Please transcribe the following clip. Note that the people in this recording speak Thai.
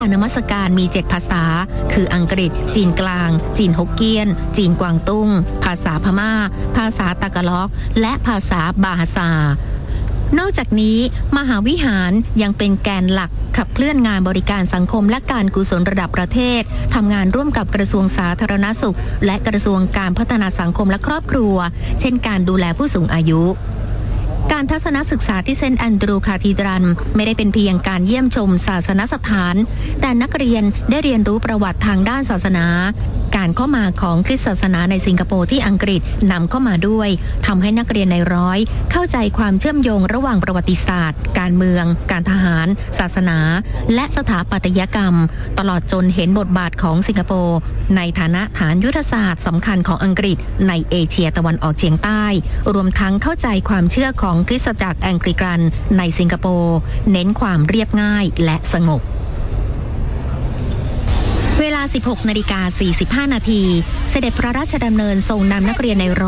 นมัสการมี7ภาษาคืออังกฤษจีนกลางจีนฮกเกี้ยนจีนกวางตุ้งภาษาพม่าภาษาตะกะล็อกและภาษาบาฮาซานอกจากนี้มหาวิหารยังเป็นแกนหลักขับเคลื่อนงานบริการสังคมและการกุศลระดับประเทศทำงานร่วมกับกระทรวงสาธารณสุขและกระทรวงการพัฒนาสังคมและครอบครัวเช่นการดูแลผู้สูงอายุการทัศนศึกษาที่เซนต์แอนดรูว์คาธีดรัลไม่ได้เป็นเพียงการเยี่ยมชมศาสนสถานแต่นักเรียนได้เรียนรู้ประวัติทางด้านศาสนาการเข้ามาของคริสตศาสนาในสิงคโปร์ที่อังกฤษนำเข้ามาด้วยทำให้นักเรียนในร้อยเข้าใจความเชื่อมโยงระหว่างประวัติศาสตร์การเมืองการทหารศาสนาและสถาปัตยกรรมตลอดจนเห็นบทบาทของสิงคโปร์ในฐานะฐานยุทธศาสตร์สำคัญของอังกฤษในเอเชียตะวันออกเฉียงใต้รวมทั้งเข้าใจความเชื่อของคริสตจักรแองกลิกันในสิงคโปร์เน้นความเรียบง่ายและสงบเวลา 16:45 น.เสด็จพระราชดำเนินทรงนำนักเรียนใน